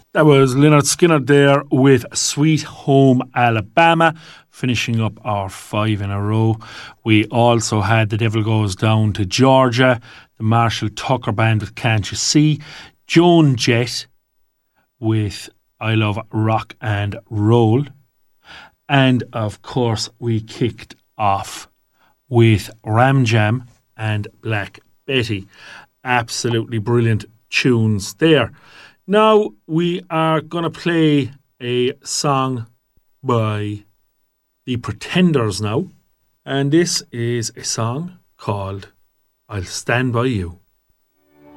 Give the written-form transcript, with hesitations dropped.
That was Lynyrd Skynyrd there with Sweet Home Alabama, finishing up our 5 in a row. We also had The Devil Goes Down to Georgia, the Marshall Tucker Band with Can't You See, Joan Jett with I Love Rock and Roll, and of course we kicked off with Ram Jam and Black Betty. Absolutely brilliant tunes there. Now we are going to play a song by The Pretenders now, and this is a song called I'll Stand By You.